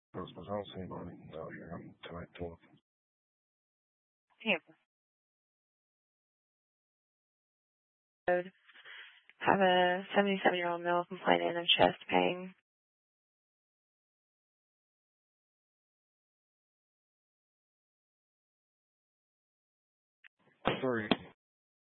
Because I don't see anybody out here. I'm tonight talking. Have a 77-year-old male complaining of chest pain. Sorry.